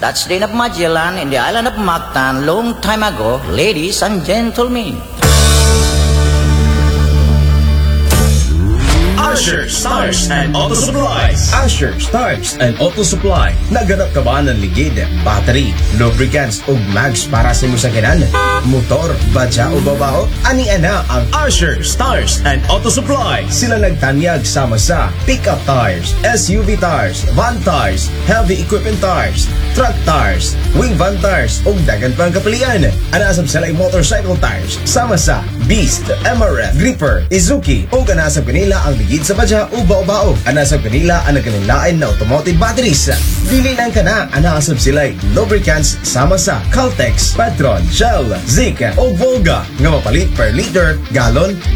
That's Dana Magellan in the island of Mactan long time ago, ladies and gentlemen. Asher Stars and Auto Supplies. Asher Stars and Auto Supply. Naganap ka ba ng ligid, battery, lubricants o mags para sa imo sakyanan? Motor, badya o babaho? Ani-ana ang Asher Stars and Auto Supply. Sila nagtanyag sama sa pickup tires, SUV tires, van tires, heavy equipment tires, truck tires, wing van tires o dagan pang kapilian. Anasab sila ay motorcycle tires sama sa Beast, MRF, Gripper, Izuki o ganasab kanila ang ligid sa badya o bao-bao. Anasab kanila ang nagkanilain na automotive batteries. Dili lang ka na, anasab sila ay lubricants sama sa Caltex, Petron, Shell, Zika o Volga nga mapalit per liter, galon